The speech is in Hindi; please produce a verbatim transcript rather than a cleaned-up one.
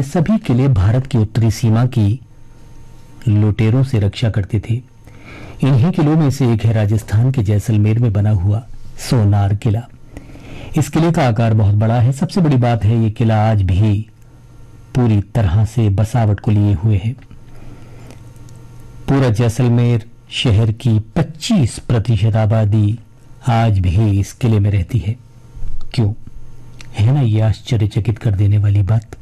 ये सभी किले भारत की उत्तरी सीमा की लुटेरों से रक्षा करते थे। इन्हीं किलों में से एक है राजस्थान के जैसलमेर में बना हुआ सोनार किला। इस किले का आकार बहुत बड़ा है। सबसे बड़ी बात है ये किला आज भी पूरी तरह से बसावट को लिए हुए है। पूरा जैसलमेर शहर की पच्चीस प्रतिशत आबादी आज भी इस किले में रहती है। क्यों? है ना ये आश्चर्यचकित कर देने वाली बात।